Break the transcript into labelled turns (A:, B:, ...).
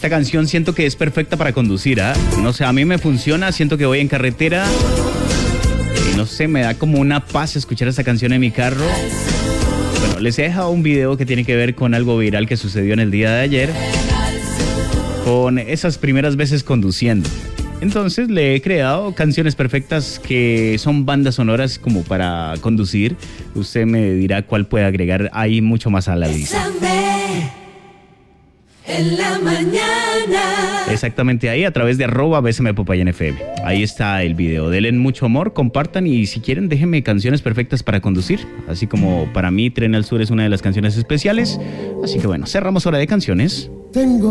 A: Esta canción siento que es perfecta para conducir, ¿ah? No sé, a mí me funciona, siento que voy en carretera y no sé, me da como una paz escuchar esta canción en mi carro. Bueno, les he dejado un video que tiene que ver con algo viral que sucedió en el día de ayer, con esas primeras veces conduciendo. Entonces le he creado canciones perfectas que son bandas sonoras como para conducir. Usted me dirá cuál puede agregar ahí mucho más a la lista.
B: En la mañana.
A: Exactamente ahí, a través de @BSMPopayánFM. Ahí está el video. Denle mucho amor, compartan y si quieren déjenme canciones perfectas para conducir. Así como para mí Tren al Sur es una de las canciones especiales. Así que bueno, cerramos hora de canciones.
C: Tengo